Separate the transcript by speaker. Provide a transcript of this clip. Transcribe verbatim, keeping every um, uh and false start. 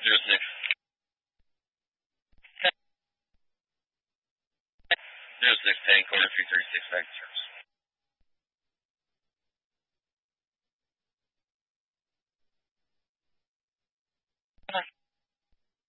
Speaker 1: Zero six. Zero six ten, quarter three thirty six, back to service.